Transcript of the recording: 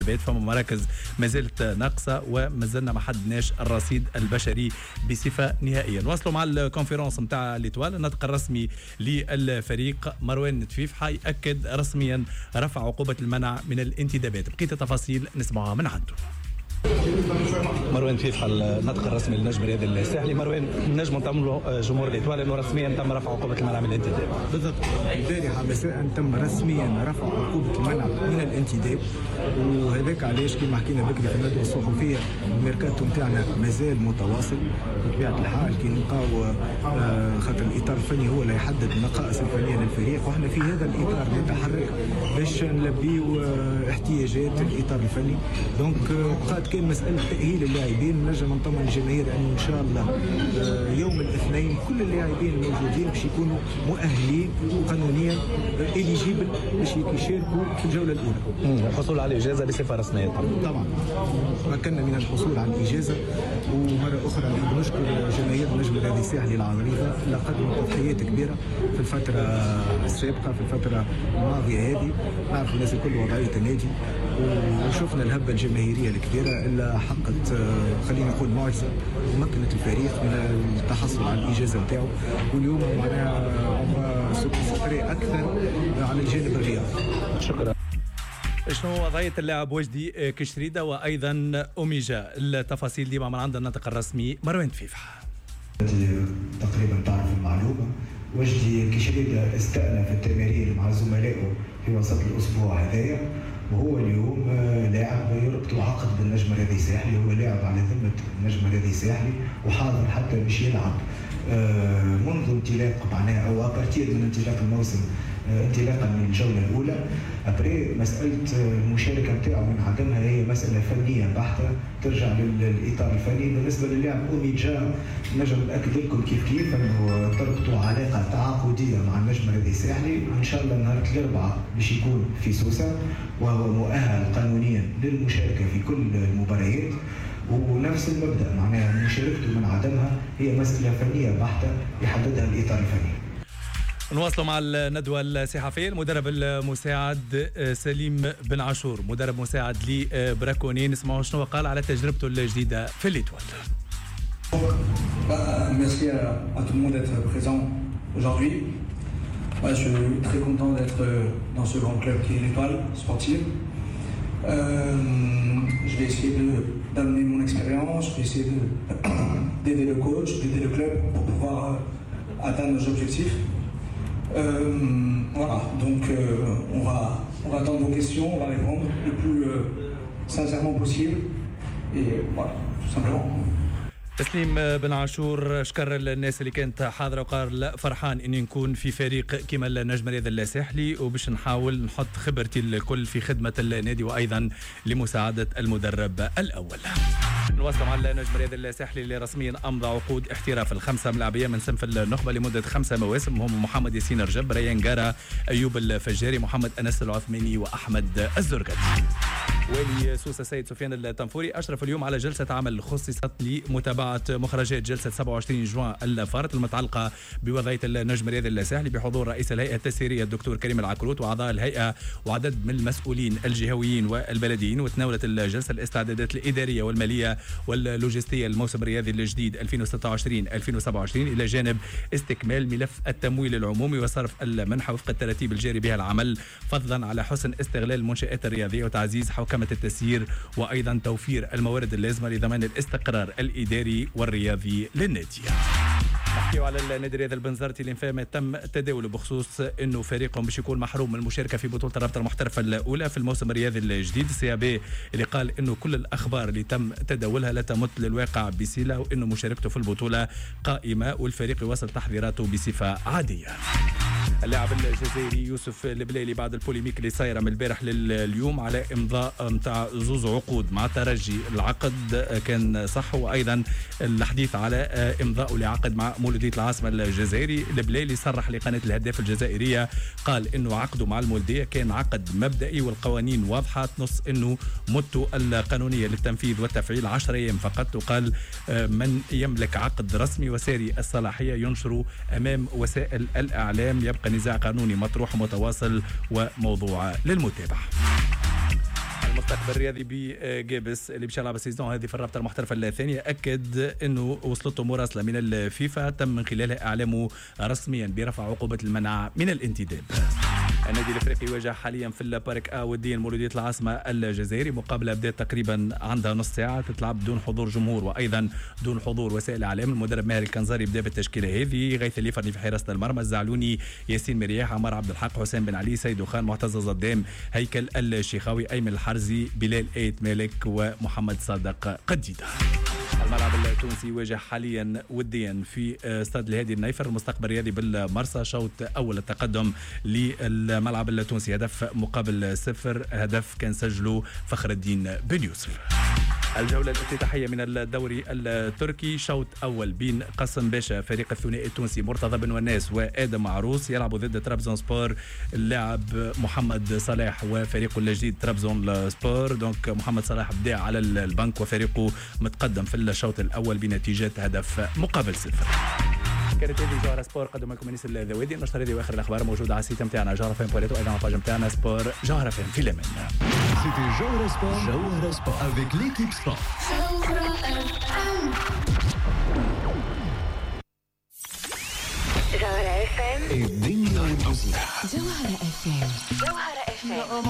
فما مراكز ما زالت ناقصه وما زلنا ما حدناش الرصيد البشري بصفه نهائيه. نواصلوا مع الكونفرنس نتاع ليتوال. النطق الرسمي للفريق مروان تفيف حيأكد رسميا رفع عقوبه المنع من الانتدابات. بقيه التفاصيل نسمعها من عنده. مروان فيف النطق الرسمي للنجم الرياضي الساحلي. مروان، نجم نطمنوا جمهور الإيطوال انه رسميا تم رفع عقوبه المنع من الانتداب. بالضبط، البارحه مساء تم رسميا رفع عقوبه المنع من الانتداب، وهذاك علاش كما حكينا بكري في الندوه الصحفيه الميركاتو نتاعنا مازال متواصل بطبيعه الحال كي نلقاو خاطر الاطار الفني هو اللي يحدد النقائص الفنيه للفريق، وحنا في هذا الاطار نتحرك باش نلبيو احتياجات الاطار الفني. دونك بقات كان مساله تاهيل اللاعبين. نجم نطمن الجماهير انه ان شاء الله يوم الاثنين كل اللاعبين الموجودين باش يكونوا مؤهلين قانونيا اليجيبل باش يشاركوا في الجوله الاولى. الحصول على الاجازه بصفه رسميه طبعا مكننا من الحصول على الاجازه. ومره اخرى نحب نشكر جماهير النجم الرياضي الساحلي العريضه اللي قدموا تضحيات كبيره في الفتره السابقه، في الفتره الماضيه هذه. نعرف الناس الكل وضعيه النادي، وشفنا الهبه الجماهيريه الكبيره اللي حققت خلينا نقول معجزه ومكنت الفريق من التحصل على الاجازه نتاعو. واليوم معناها سوبر اكثر على الجانب الرياضي. شكرا. شنو وضعيه اللاعب وجدي كشريده وايضا اوميجا؟ التفاصيل ديما من عند الناطق الرسمي مروان تفيفح. تقريبا تعرف المعلومه، وجدي كشريده استأنف التمارين مع زملائه في وسط الاسبوع هذايا، وهو اليوم لاعب يربط عقد بالنجم الرياضي الساحلي. هو لاعب على ذمه النجم الرياضي الساحلي وحاضر حتى باش يلعب منذ انطلاق معناها او ابارتير من انطلاق الموسم، انطلاقا من الجوله الاولى. ابري مساله المشاركه نتاعو من عدمها هي مساله فنيه بحته ترجع للاطار الفني. بالنسبه للاعب اوميجا نجم ناكد لكم كيف انه تربطوا علاقه تعاقديه مع النجم الرياضي الساحلي، وان شاء الله نهار الاربعاء باش يكون في سوسه، وهو مؤهل قانونيا للمشاركه في كل المباريات. ونفس المبدا معناها مشاركته من عدمها هي مساله فنيه بحته يحددها الاطار الفني. نواصلوا مع الندوة الصحفية. المدرب المساعد سليم بن عاشور، مدرب مساعد لبراكوني، نسمعوا شنو قال على تجربته الجديدة في الإيطوال. Merci à tout le monde d'être présent aujourd'hui. Je suis très content d'être dans ce grand club qui est l'Étoile sportive. Je vais essayer d'amener mon expérience, je vais essayer d'aider le coach, d'aider le club pour pouvoir atteindre nos objectifs. Voilà, donc on va attendre vos questions, on va répondre le plus sincèrement possible. Et voilà, tout simplement. تسليم بن عاشور شكر الناس اللي كانت حاضره وقال فرحان اني نكون في فريق كما النجم الرياضي الساحلي، وباش نحاول نحط خبرتي الكل في خدمه النادي وايضا لمساعده المدرب الاول. نواصل مع النجم الرياضي الساحلي اللي رسميا امضى عقود احتراف الخمسه ملاعبيه من صنف النخبه لمده 5 مواسم، هم محمد ياسين رجب، ريان جارا، ايوب الفجاري، محمد انس العثماني واحمد الزرقدي. والي سوسة سيد سفيان التنفوري أشرف اليوم على جلسة عمل خصصت لمتابعة مخرجات جلسة 27 جوان الفارط المتعلقة بوضعية النجم الرياضي الساحلي بحضور رئيس الهيئة التسييرية الدكتور كريم العكروت وأعضاء الهيئة وعدد من المسؤولين الجهويين والبلديين. وتناولت الجلسة الاستعدادات الإدارية والمالية واللوجستية للموسم الرياضي الجديد 2026-2027 إلى جانب استكمال ملف التمويل العمومي وصرف المنحة وفق الترتيب الجاري بها العمل، فضلا على حسن استغلال المنشآت الرياضية وتعزيز حوكمة التسيير وأيضا توفير الموارد اللازمة لضمان الاستقرار الإداري والرياضي للنادي. نحكيو على النادي الرياضي البنزرتي اللي فما تم تداوله بخصوص انه فريقهم باش يكون محروم من المشاركه في بطوله الرابطه المحترفه الاولى في الموسم الرياضي الجديد. السي بي اللي قال انه كل الاخبار اللي تم تداولها لا تمت للواقع بصله، وانه مشاركته في البطوله قائمه والفريق يواصل تحضيراته بصفه عاديه. اللاعب الجزائري يوسف البليلي بعد البوليميك اللي صايره من البارح لليوم على امضاء نتاع زوز عقود مع ترجي، العقد كان صح، وايضا الحديث على امضاء لعقد مع مولودية العاصمه الجزائري. البليلي صرح لقناه الهداف الجزائريه قال انه عقده مع المولودية كان عقد مبدئي والقوانين واضحه، تنص انه مدته القانونيه للتنفيذ والتفعيل 10 ايام فقط، وقال من يملك عقد رسمي وساري الصلاحيه ينشره امام وسائل الاعلام، يبقى نزاع قانوني مطروح ومتواصل وموضوع للمتابعة. المستقبل الرياضي بجابس اللي باش يلعب السيزون هذه في الرابطه المحترفه الثانيه اكد انه وصلته مراسله من الفيفا تم من خلالها اعلامه رسميا برفع عقوبه المنع من الانتداب. النادي الافريقي يواجه حاليا في البارك وديا مولوديه العاصمه الجزائري، مقابله بدات تقريبا عندها نص ساعه، تتلعب بدون حضور جمهور وايضا دون حضور وسائل الاعلام. المدرب ماهر الكنزاري بدا بالتشكيله هذه: غيث اليفرني في حراسه المرمى، الزعلوني، ياسين مرياح، عمار عبد الحق، حسام بن علي، سيد خان، معتز الزدام، هيكل الشيخاوي، ايمن الحرزي، بلال ايت مالك ومحمد صادق قديده. الملعب التونسي يواجه حاليا وديا في استاد الهادي النيفر، المستقبل الرياضي بالمرسى، شوط اول التقدم للملعب التونسي، هدف مقابل 0، هدف كان سجله فخر الدين بن يوسف. الجولة الافتتاحية من الدوري التركي، شوط أول بين قاسم باشا فريق الثنائي التونسي مرتضى بن وناس وآدم عروس يلعبوا ضد ترابزون سبور، اللاعب محمد صلاح وفريقه الجديد ترابزون سبور. دونك محمد صلاح بدأ على البنك وفريقه متقدم في الشوط الأول بنتيجة هدف مقابل 0. كانت هذه جوهرة سبور، قدم لكم انيس الذوادي. النشرة هذه واخر الاخبار موجودة على السيت نتاعنا جوهرة فين بوليتو، ايضا على الباج نتاعنا سبور جوهرة فين. في الامان. C'était Jawhara Sport. Jawhara Sport avec l'équipe Sport. Jawhara FM. الدنيا والموسيقى. Jawhara FM.